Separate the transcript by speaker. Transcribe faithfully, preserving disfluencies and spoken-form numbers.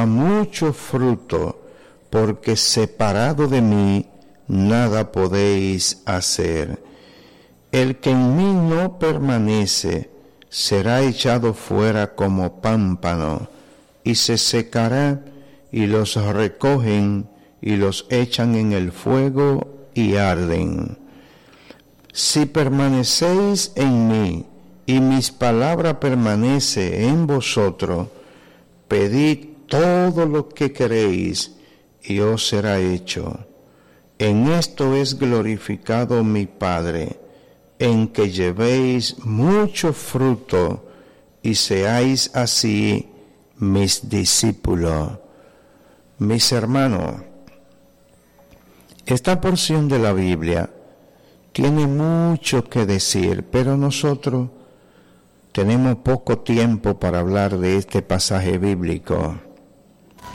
Speaker 1: mucho fruto, porque separado de mí nada podéis hacer. El que en mí no permanece será echado fuera como pámpano, y se secará, y los recogen y los echan en el fuego y arden. Si permanecéis en mí, y mis palabras permanecen en vosotros, pedid todo lo que queréis, y os será hecho. En esto es glorificado mi Padre, en que llevéis mucho fruto, y seáis así mis discípulos. Mis hermanos, esta porción de la Biblia tiene mucho que decir, pero nosotros tenemos poco tiempo para hablar de este pasaje bíblico.